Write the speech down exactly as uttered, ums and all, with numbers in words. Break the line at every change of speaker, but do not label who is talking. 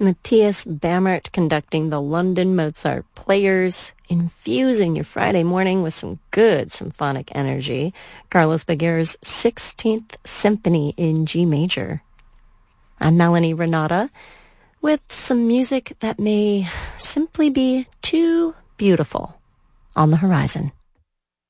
Matthias Bammert conducting the London Mozart Players, infusing your Friday morning with some good symphonic energy. Carlos Baguer's sixteenth Symphony in G major. I'm Melanie Renata with some music that may simply be too beautiful on the horizon.